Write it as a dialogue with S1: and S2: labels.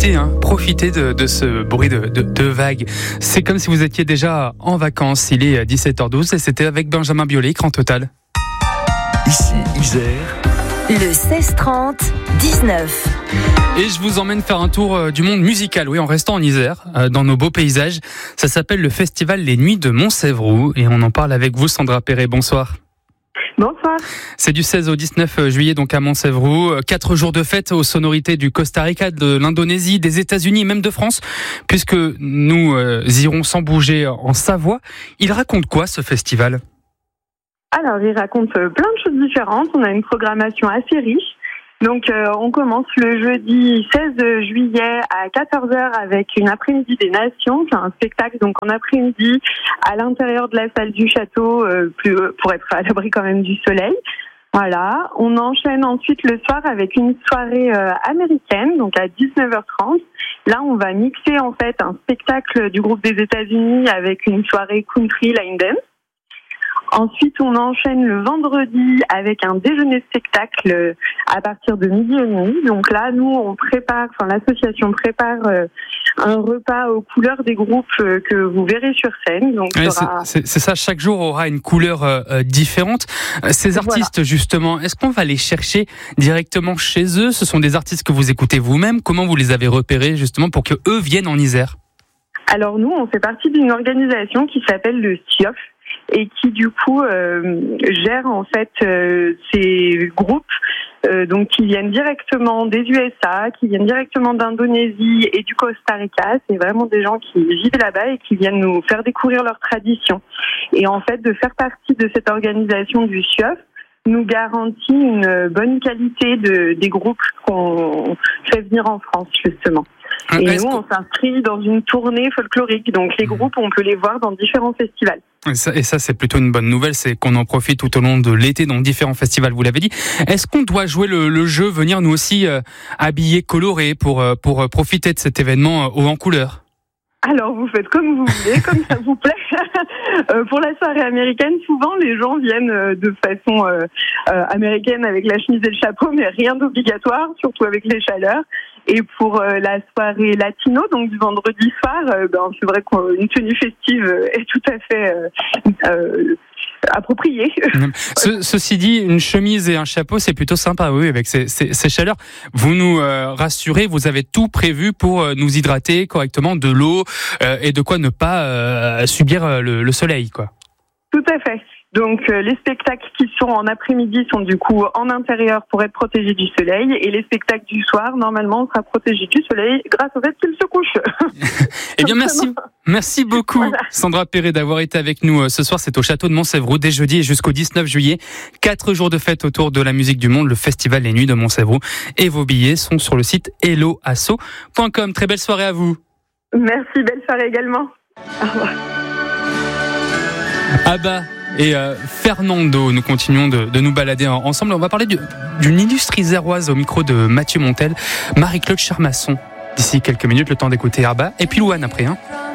S1: profitez de ce bruit de vagues. C'est comme si vous étiez déjà en vacances. Il est 17h12 et c'était avec Benjamin Biolay, Grand Total.
S2: Ici, Isère.
S3: Le 16-30-19.
S1: Et je vous emmène faire un tour du monde musical, oui, en restant en Isère, dans nos beaux paysages. Ça s'appelle le festival Les Nuits de Montsévroux et on en parle avec vous, Sandra Perret. Bonsoir.
S4: Bonsoir.
S1: C'est du 16 au 19 juillet, donc à Montsévroux. 4 jours de fête aux sonorités du Costa Rica, de l'Indonésie, des États-Unis et même de France, puisque nous irons sans bouger en Savoie. Il raconte quoi, ce festival ?
S4: Alors, il raconte plein de choses différentes. On a une programmation assez riche. Donc, on commence le jeudi 16 juillet à 14h avec une après-midi des Nations. C'est un spectacle donc en après-midi à l'intérieur de la salle du château pour être à l'abri quand même du soleil. Voilà. On enchaîne ensuite le soir avec une soirée américaine, donc à 19h30. Là, on va mixer en fait un spectacle du groupe des États-Unis avec une soirée country line dance. Ensuite, on enchaîne le vendredi avec un déjeuner-spectacle à partir de 12h30. Donc là, nous, l'association prépare un repas aux couleurs des groupes que vous verrez sur scène. Donc,
S1: ouais, c'est ça, chaque jour aura une couleur différente. Ces artistes, justement, est-ce qu'on va les chercher directement chez eux ? Ce sont des artistes que vous écoutez vous-même. Comment vous les avez repérés, justement, pour qu'eux viennent en Isère ?
S4: Alors nous, on fait partie d'une organisation qui s'appelle le SIOF, et qui du coup gère en fait ces groupes donc qui viennent directement des USA, qui viennent directement d'Indonésie et du Costa Rica. C'est vraiment des gens qui vivent là-bas et qui viennent nous faire découvrir leurs traditions. Et en fait, de faire partie de cette organisation du SIOF nous garantit une bonne qualité des groupes qu'on fait venir en France, justement. Et nous, on s'inscrit dans une tournée folklorique. Donc, les groupes, on peut les voir dans différents festivals.
S1: Et ça, c'est plutôt une bonne nouvelle. C'est qu'on en profite tout au long de l'été dans différents festivals, vous l'avez dit. Est-ce qu'on doit jouer le jeu, venir nous aussi habillés, colorés pour profiter de cet événement haut en couleur ?
S4: Alors, vous faites comme vous voulez, comme ça vous plaît. Pour la soirée américaine, souvent, les gens viennent de façon américaine avec la chemise et le chapeau, mais rien d'obligatoire, surtout avec les chaleurs. Et pour la soirée latino, donc du vendredi soir, c'est vrai qu'une tenue festive est tout à fait appropriée.
S1: Ceci dit, une chemise et un chapeau, c'est plutôt sympa, oui, avec ces chaleurs. Vous nous rassurez, vous avez tout prévu pour nous hydrater correctement, de l'eau et de quoi ne pas subir le soleil, quoi.
S4: Tout à fait. Donc les spectacles qui sont en après-midi sont du coup en intérieur pour être protégés du soleil, et les spectacles du soir, normalement, on sera protégés du soleil grâce au fait qu'ils se couchent.
S1: Eh bien, merci beaucoup, voilà. Sandra Perret, d'avoir été avec nous ce soir. C'est au château de Montsévroux dès jeudi et jusqu'au 19 juillet. 4 jours de fête autour de la musique du monde, le festival Les Nuits de Montsévroux. Et vos billets sont sur le site helloasso.com. Très belle soirée à vous.
S4: Merci, belle soirée également. Au revoir.
S1: Abba et Fernando, nous continuons de nous balader ensemble. On va parler d'une illustre iséroise au micro de Mathieu Montel, Marie-Claude Charmasson. D'ici quelques minutes, le temps d'écouter Abba et puis Louane après.